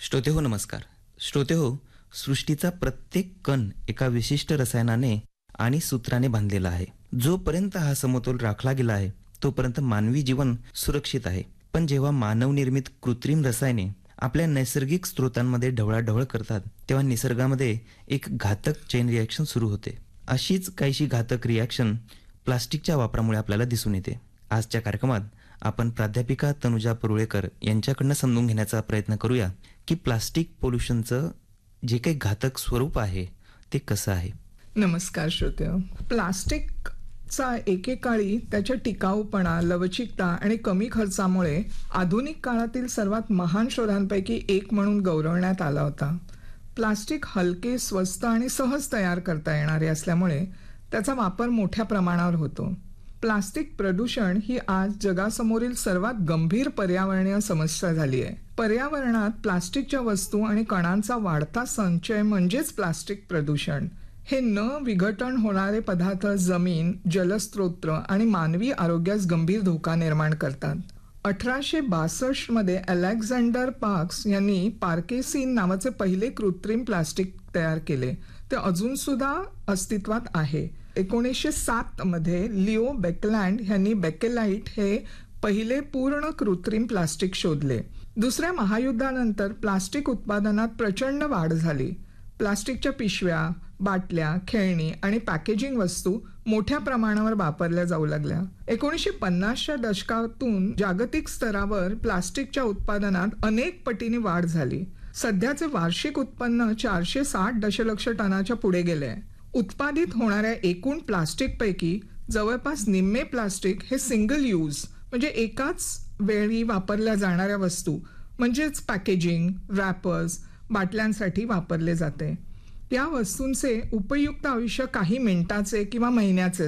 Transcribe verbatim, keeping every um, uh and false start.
श्रोतेहो नमस्कार. श्रोतेहो, सृष्टीचा प्रत्येक कण एका विशिष्ट रसायनाने आणि सूत्राने बांधलेला आहे. जोपर्यंत हा समतोल राखला गेला आहे तोपर्यंत मानवी जीवन सुरक्षित आहे. पण जेव्हा मानवनिर्मित कृत्रिम रसायने आपल्या नैसर्गिक स्रोतांमध्ये ढवळाढवळ करतात तेव्हा निसर्गामध्ये एक घातक चेन रिॲक्शन सुरू होते. अशीच काहीशी घातक रिॲक्शन प्लास्टिकच्या वापरामुळे आपल्याला दिसून येते. आजच्या कार्यक्रमात आपण प्राध्यापिका तनुजा परुळेकर यांच्याकडनं समजून घेण्याचा प्रयत्न करूया की प्लास्टिक पोल्युशनचं जे काही घातक स्वरूप आहे ते कसं आहे. नमस्कार श्रोतेहो. प्लास्टिकचा एकेकाळी त्याच्या टिकाऊपणा, लवचिकता आणि कमी खर्चामुळे आधुनिक काळातील सर्वात महान शोधांपैकी एक म्हणून गौरवण्यात आला होता. प्लास्टिक हलके, स्वस्त आणि सहज तयार करता येणारे असल्यामुळे त्याचा वापर मोठ्या प्रमाणावर होतो. प्लास्टिक प्रदूषण ही आज जगासमोरील सर्वात गंभीर पर्यावरणीय समस्या झाली आहे. पर्यावरणात प्लास्टिकच्या वस्तू आणि कणांचा वाढता संचय म्हणजेच प्लास्टिक प्रदूषण. हे न विघटन होणारे पदार्थ जमीन, जलस्रोत आणि मानवी आरोग्यास गंभीर धोका निर्माण करतात. अठराशे बासष्ट मध्ये अलेक्झांडर पार्क्स यांनी पार्केसिन नावाचे पहिले कृत्रिम प्लास्टिक तयार केले. ते अजून सुद्धा अस्तित्वात आहे. एकोणीसशे सात मध्ये लिओ बेकलँड यांनी बेकेलाइट हे पहिले पूर्ण कृत्रिम प्लास्टिक शोधले. दुसऱ्या महायुद्धानंतर प्लास्टिक उत्पादनात प्रचंड वाढ झाली. प्लास्टिकच्या पिशव्या, बाटल्या, खेळणी आणि पॅकेजिंग वस्तू मोठ्या प्रमाणावर वापरल्या जाऊ लागल्या. एकोणीसशे पन्नासच्या दशकातून जागतिक स्तरावर प्लास्टिकच्या उत्पादनात अनेक पटीने वाढ झाली. सध्याचे वार्षिक उत्पन्न चारशे साठ दशलक्ष टनाच्या पुढे गेले. उत्पादित होणाऱ्या एकूण प्लास्टिकपैकी जवळपास निम्मे प्लास्टिक हे सिंगल यूज म्हणजे एकाच वेळी वापरल्या जाणाऱ्या वस्तू म्हणजेच पॅकेजिंग, रॅपर्स, बाटल्यांसाठी वापरले जाते. या वस्तूंचे उपयुक्त आयुष्य काही मिनिटाचे किंवा महिन्याचे